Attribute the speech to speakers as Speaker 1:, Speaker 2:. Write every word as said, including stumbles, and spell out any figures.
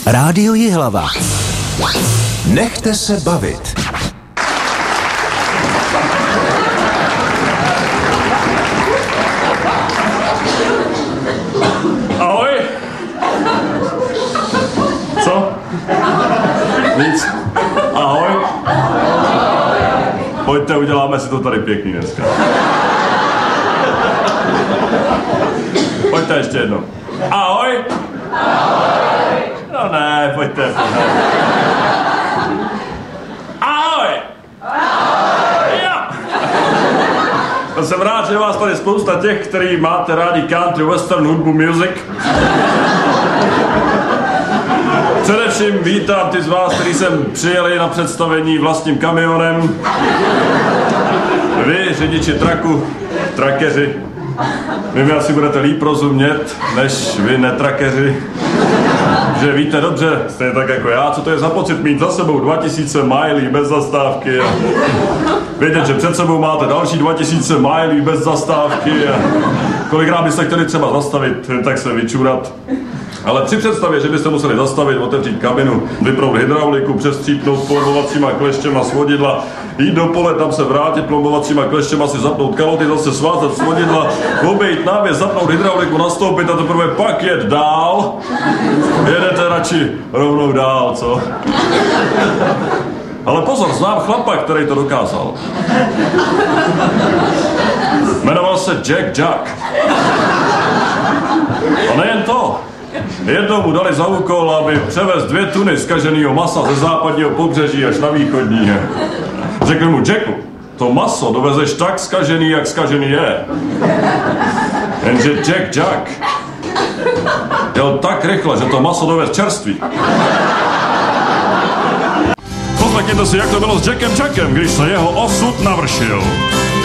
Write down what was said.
Speaker 1: Rádio Jihlava. Nechte se bavit.
Speaker 2: Ahoj. Co? Nic. Ahoj. Pojďte, uděláme si to tady pěkný dneska. Pojďte ještě jednou. Ahoj. Ahoj. No ne, pojďte. Ahoj. Ahoj. Jo. To jsem rád, že vás tady spousta těch, který máte rádi country, western, hudbu, music. Především vítám ty z vás, kteří sem přijeli na představení vlastním kamionem. Vy, řidiči traku, trakeři. Vy mi asi budete líp rozumět, než vy netrakeři. Že víte dobře, stejně tak jako já, co to je za pocit mít za sebou dva tisíce milí bez zastávky. A vědět, že před sebou máte další dva tisíce milí bez zastávky. A kolikrát byste chtěli třeba zastavit, tak se vyčurat. Ale při představě, že byste museli zastavit, otevřít kabinu, vypnout hydrauliku, přestřípnout plombovacíma kleštěma svodidla, jít do pole, tam se vrátit plombovacíma kleštěma, si zapnout kaloty, zase svázat svodidla, obejít návěs, zapnout hydrauliku, nastoupit a teprve pak jet dál. Jedete radši rovnou dál, co? Ale pozor, znám chlapa, který to dokázal. Jmenoval se Jack Jack. A nejen to. Jednou mu dali za úkol, aby převez dvě tuny zkaženého masa ze západního pobřeží až na východní. Řekl mu: Jacku, to maso dovezeš tak zkažený, jak zkažený je. Jenže Jack Jack jel tak rychle, že to maso dovez čerstvý. Poslechněte si, jak to bylo s Jackem Jackem, když se jeho osud navršil.